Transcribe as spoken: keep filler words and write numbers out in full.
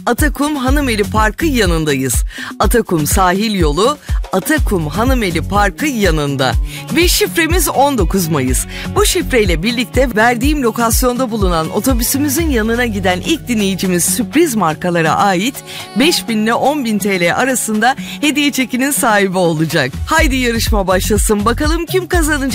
Atakum Hanımeli Parkı yanındayız. Atakum sahil yolu Atakum Hanımeli Parkı yanında. Ve şifremiz on dokuz Mayıs. Bu şifreyle birlikte verdiğim lokasyonda bulunan otobüsümüzün yanına giden ilk dinleyicimiz sürpriz markalara ait beş bin ile on bin T L arasında hediye çekinin sahibi olacak. Haydi yarışma başlasın, bakalım kim kazanacak?